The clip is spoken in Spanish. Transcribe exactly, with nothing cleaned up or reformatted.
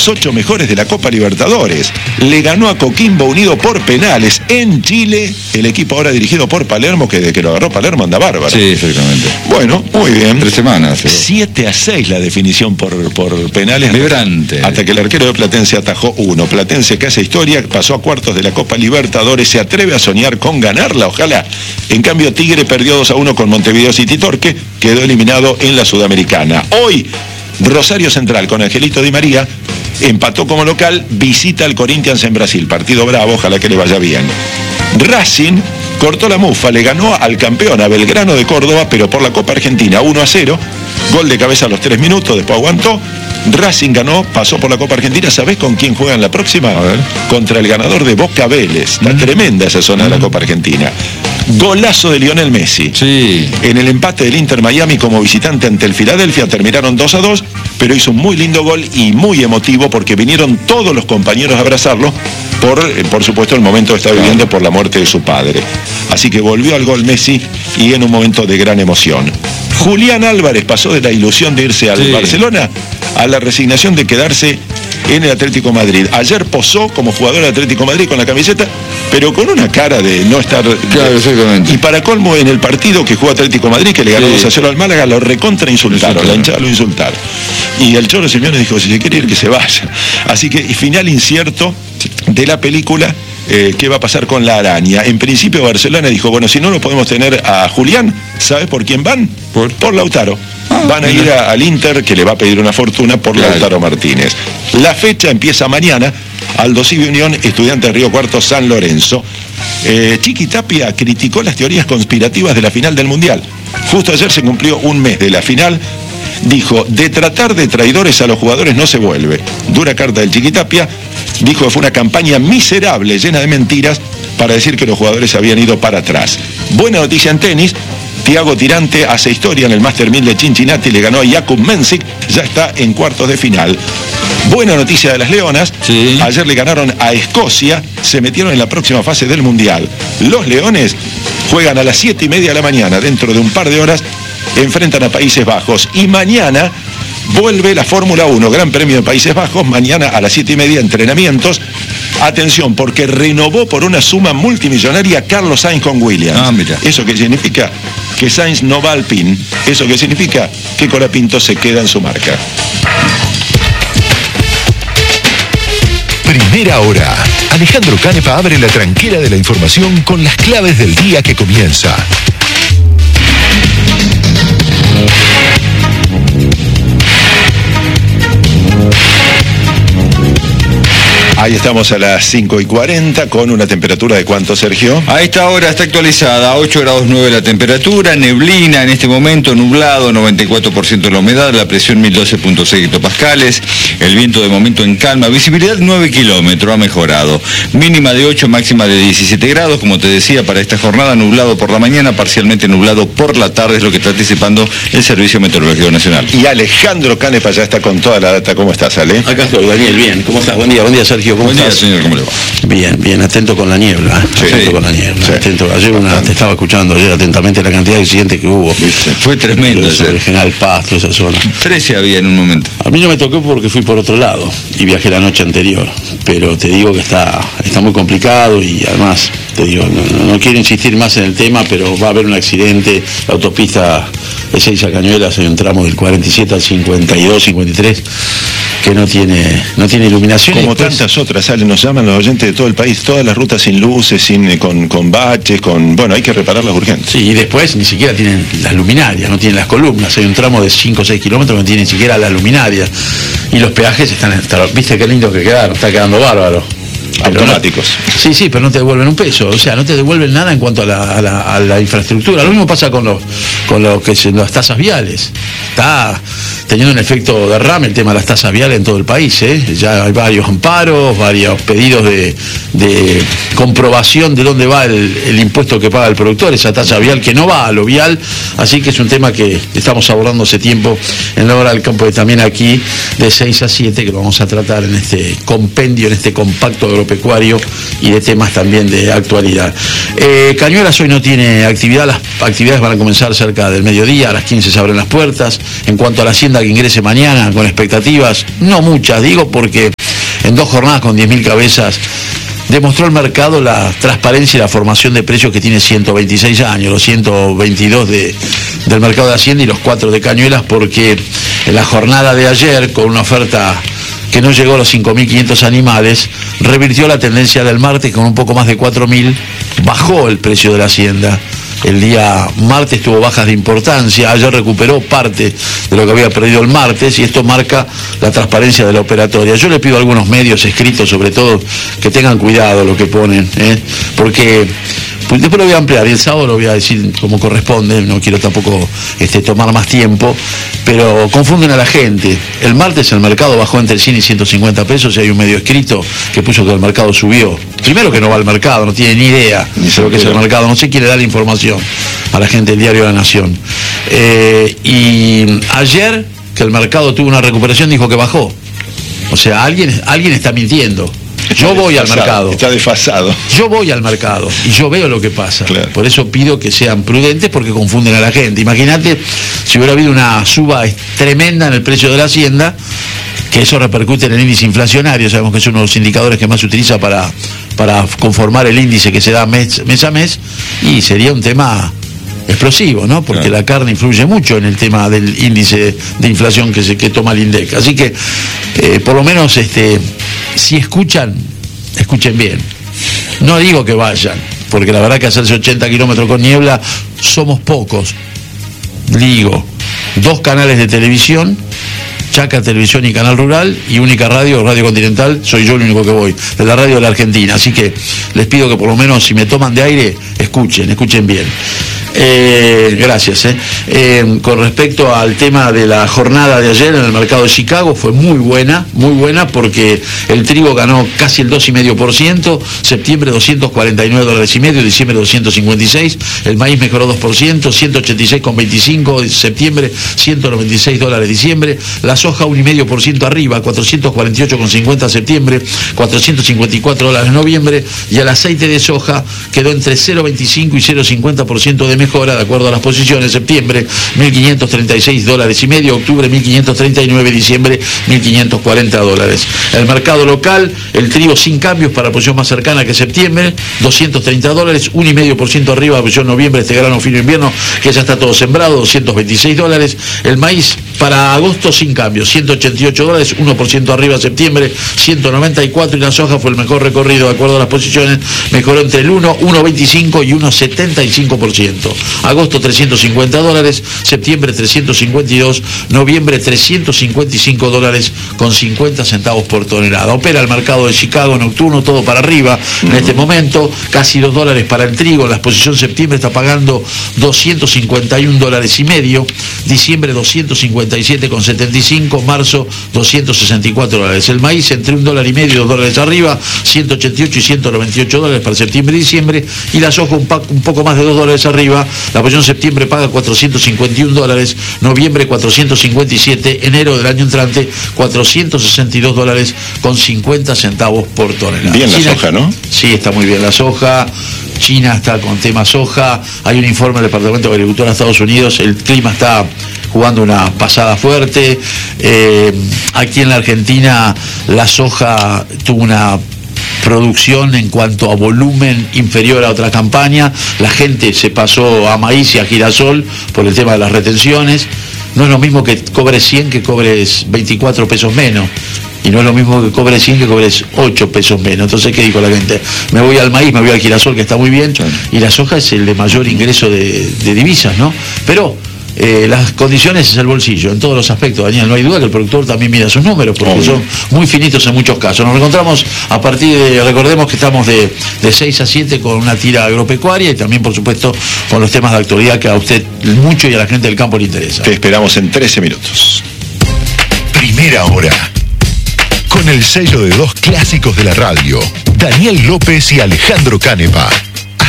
los ocho mejores de la Copa Libertadores. Le ganó a Coquimbo Unido por penales en Chile, el equipo ahora dirigido por Palermo, que desde que lo agarró Palermo anda bárbaro. Sí, exactamente. Bueno, muy bien. Tres semanas. siete a seis la definición por, por penales. Vibrante. Hasta que el arquero de Platense atajó uno. Platense, que hace historia, pasó a cuartos de la Copa Libertadores, se atreve a soñar con ganarla, ojalá. En cambio, Tigre perdió dos a uno con Montevideo City Torque, quedó eliminado en la Sudamericana. Hoy, Rosario Central con Angelito Di María empató como local, visita al Corinthians en Brasil. Partido bravo, ojalá que le vaya bien. Racing cortó la mufa, le ganó al campeón, a Belgrano de Córdoba, pero por la Copa Argentina, uno a cero. Gol de cabeza a los tres minutos, después aguantó. Racing ganó, pasó por la Copa Argentina. ¿Sabés con quién juegan la próxima? A ver. Contra el ganador de Boca Vélez. Está mm. tremenda esa zona mm. de la Copa Argentina. Golazo de Lionel Messi. Sí. En el empate del Inter Miami como visitante ante el Filadelfia terminaron dos a dos, pero hizo un muy lindo gol y muy emotivo porque vinieron todos los compañeros a abrazarlo por, por supuesto, el momento que está viviendo por la muerte de su padre. Así que volvió al gol Messi y en un momento de gran emoción. Julián Álvarez pasó de la ilusión de irse al sí. Barcelona a la resignación de quedarse en el Atlético Madrid. Ayer posó como jugador del Atlético Madrid con la camiseta, pero con una cara de no estar... Claro, exactamente. Y para colmo, en el partido que jugó Atlético Madrid, que le ganó sí. dos a cero al Málaga, lo recontra insultaron, sí, la hinchada lo insultaron. Y el Cholo Simeone dijo, si se quiere ir, que se vaya. Así que final incierto de la película. Eh, ¿Qué va a pasar con la araña? En principio Barcelona dijo, bueno, si no lo podemos tener a Julián, ¿sabes por quién van? Por, por Lautaro. Ah, van a ir a, al Inter, que le va a pedir una fortuna por claro. Lautaro Martínez. La fecha empieza mañana. Aldo Civi Unión, Estudiantes de Río Cuarto, San Lorenzo. Eh, Chiqui Tapia criticó las teorías conspirativas de la final del Mundial. Justo ayer se cumplió un mes de la final. Dijo, de tratar de traidores a los jugadores no se vuelve. Dura carta del Chiqui Tapia. Dijo que fue una campaña miserable, llena de mentiras, para decir que los jugadores habían ido para atrás. Buena noticia en tenis. Thiago Tirante hace historia en el Master mil de Cincinnati, le ganó a Jakub Mensik, ya está en cuartos de final. Buena noticia de las Leonas, sí. Ayer le ganaron a Escocia, se metieron en la próxima fase del Mundial. Los Leones juegan a las siete y media de la mañana, dentro de un par de horas, enfrentan a Países Bajos. Y mañana vuelve la Fórmula uno, Gran Premio de Países Bajos, mañana a las siete y media, entrenamientos. Atención, porque renovó por una suma multimillonaria Carlos Sainz con Williams. Ah, mira. ¿Eso qué significa? Que Sainz no va al pin. ¿Eso qué significa? Que Colapinto se queda en su marca. Primera hora. Alejandro Canepa abre la tranquera de la información con las claves del día que comienza. Ahí estamos a las cinco y cuarenta con una temperatura de ¿cuánto, Sergio? A esta hora está actualizada, ocho grados nueve la temperatura, neblina en este momento, nublado, noventa y cuatro por ciento la humedad, la presión mil doce punto seis hectopascales, el viento de momento en calma, visibilidad nueve kilómetros, ha mejorado. Mínima de ocho, máxima de diecisiete grados, como te decía, para esta jornada, nublado por la mañana, parcialmente nublado por la tarde, es lo que está anticipando el Servicio Meteorológico Nacional. Y Alejandro Canepa ya está con toda la data. ¿Cómo estás, Ale? Acá estoy, Daniel, bien. ¿Cómo estás? Buen día, buen día, Sergio. ¿Cómo Buen estás? día, señor, ¿cómo le va? Bien, bien, atento con la niebla. ¿eh? Sí, atento con la niebla. Sí. Atento. Ayer una, te estaba escuchando ayer atentamente la cantidad de accidentes que hubo. ¿Viste? Fue tremendo. Sobre el General Paz, toda esa zona. trece había en un momento. A mí no me tocó porque fui por otro lado y viajé la noche anterior. Pero te digo que está, está muy complicado y además, te digo, no, no quiero insistir más en el tema, pero va a haber un accidente. La autopista de Ezeiza Cañuelas hay un tramo del cuarenta y siete al cincuenta y dos, cincuenta y tres que no tiene, no tiene iluminación. Como después, tantas otras, Ale, nos llaman los oyentes de todo el país, todas las rutas sin luces, sin, con, con baches, con... Bueno, hay que repararlas urgentes. Sí, y después ni siquiera tienen las luminarias, no tienen las columnas. Hay un tramo de cinco o seis kilómetros que no tiene ni siquiera las luminarias. Y los peajes están... ¿Viste qué lindo que quedaron? Está quedando bárbaro. Automáticos. No, sí, sí, pero no te devuelven un peso, o sea, no te devuelven nada en cuanto a la, a la, a la infraestructura. Lo mismo pasa con los con lo que son las tasas viales. Está teniendo un efecto derrame el tema de las tasas viales en todo el país, ¿eh? Ya hay varios amparos, varios pedidos de, de comprobación de dónde va el, el impuesto que paga el productor, esa tasa vial que no va a lo vial, así que es un tema que estamos abordando hace tiempo en la hora del campo y también aquí de seis a siete, que lo vamos a tratar en este compendio, en este compacto agropecuario y de temas también de actualidad. Eh, Cañuelas hoy no tiene actividad, las actividades van a comenzar cerca del mediodía, a las quince se abren las puertas. En cuanto a la hacienda que ingrese mañana, con expectativas, no muchas, digo, porque en dos jornadas con diez mil cabezas, demostró el mercado la transparencia y la formación de precios que tiene ciento veintiséis años, los ciento veintidós de, del mercado de Hacienda y los cuatro de Cañuelas, porque en la jornada de ayer, con una oferta que no llegó a los cinco mil quinientos animales, revirtió la tendencia del martes con un poco más de cuatro mil, bajó el precio de la Hacienda. El día martes tuvo bajas de importancia, ayer recuperó parte de lo que había perdido el martes y esto marca la transparencia de la operatoria. Yo le pido a algunos medios escritos, sobre todo, que tengan cuidado lo que ponen, ¿eh? porque pues después lo voy a ampliar y el sábado lo voy a decir como corresponde, no quiero tampoco este, tomar más tiempo, pero confunden a la gente. El martes el mercado bajó entre cien y ciento cincuenta pesos y hay un medio escrito que puso que el mercado subió. Primero que no va al mercado, no tiene ni idea de lo que es el mercado, no se quiere dar la información a la gente del diario La Nación. Eh, y ayer que el mercado tuvo una recuperación dijo que bajó. O sea, alguien, alguien está mintiendo. Yo voy al mercado. Está desfasado. Yo voy al mercado y yo veo lo que pasa. Claro. Por eso pido que sean prudentes porque confunden a la gente. Imagínate si hubiera habido una suba tremenda en el precio de la Hacienda, que eso repercute en el índice inflacionario. Sabemos que es uno de los indicadores que más se utiliza para, para conformar el índice que se da mes, mes a mes, y sería un tema explosivo, ¿no? Porque claro, la carne influye mucho en el tema del índice de inflación que se que toma el INDEC. Así que, eh, por lo menos, este, si escuchan, escuchen bien. No digo que vayan, porque la verdad que hacerse ochenta kilómetros con niebla somos pocos. Digo, dos canales de televisión, Chaca Televisión y Canal Rural, y Única Radio, Radio Continental, soy yo el único que voy, de la radio de la Argentina. Así que les pido que por lo menos, si me toman de aire, escuchen, escuchen bien. Eh, gracias. Eh. Eh, con respecto al tema de la jornada de ayer en el mercado de Chicago, fue muy buena, muy buena, porque el trigo ganó casi el dos coma cinco por ciento, septiembre doscientos cuarenta y nueve dólares y medio, diciembre doscientos cincuenta y seis, el maíz mejoró dos por ciento, ciento ochenta y seis coma veinticinco, septiembre ciento noventa y seis dólares diciembre, la soja uno coma cinco por ciento arriba, cuatrocientos cuarenta y ocho coma cincuenta septiembre, cuatrocientos cincuenta y cuatro dólares noviembre, y el aceite de soja quedó entre cero coma veinticinco y cero coma cincuenta por ciento de mejora de acuerdo a las posiciones. Septiembre mil quinientos treinta y seis dólares y medio, octubre mil quinientos treinta y nueve, diciembre mil quinientos cuarenta dólares. El mercado local, el trigo sin cambios para la posición más cercana que septiembre, doscientos treinta dólares, uno coma cinco por ciento arriba de la posición noviembre, este grano fino invierno que ya está todo sembrado, doscientos veintiséis dólares. El maíz para agosto sin cambios, ciento ochenta y ocho dólares, uno por ciento arriba septiembre, ciento noventa y cuatro, y la soja fue el mejor recorrido de acuerdo a las posiciones, mejoró entre el uno, uno coma veinticinco y uno coma setenta y cinco por ciento. Agosto trescientos cincuenta dólares, septiembre trescientos cincuenta y dos, noviembre trescientos cincuenta y cinco dólares con cincuenta centavos por tonelada. Opera el mercado de Chicago nocturno, todo para arriba en este momento, casi dos dólares para el trigo. La exposición septiembre está pagando doscientos cincuenta y un dólares y medio, diciembre doscientos cincuenta y siete con setenta y cinco, marzo doscientos sesenta y cuatro dólares. El maíz entre un dólar y medio y dos dólares arriba, ciento ochenta y ocho y ciento noventa y ocho dólares para septiembre y diciembre, y la soja un, un poco más de dos dólares arriba. La posición septiembre paga cuatrocientos cincuenta y un dólares, noviembre cuatrocientos cincuenta y siete, enero del año entrante cuatrocientos sesenta y dos dólares con cincuenta centavos por tonelada. Bien la China, soja, ¿no? Sí, está muy bien la soja. China está con tema soja. Hay un informe del Departamento de Agricultura de Estados Unidos. El clima está jugando una pasada fuerte. Eh, aquí en la Argentina la soja tuvo una producción en cuanto a volumen inferior a otra campaña. La gente se pasó a maíz y a girasol por el tema de las retenciones. No es lo mismo que cobres cien que cobres veinticuatro pesos menos. Y no es lo mismo que cobres cien que cobres ocho pesos menos. Entonces, ¿qué dijo la gente? Me voy al maíz, me voy al girasol, que está muy bien, y la soja es el de mayor ingreso de, de divisas, ¿no? Pero eh, las condiciones es el bolsillo, en todos los aspectos, Daniel. No hay duda que el productor también mira sus números, porque son muy finitos en muchos casos. Nos encontramos a partir de, recordemos que estamos de, de seis a siete con una tira agropecuaria y también, por supuesto, con los temas de actualidad que a usted mucho y a la gente del campo le interesa. Te esperamos en trece minutos. Primera hora. Con el sello de dos clásicos de la radio, Daniel López y Alejandro Canepa.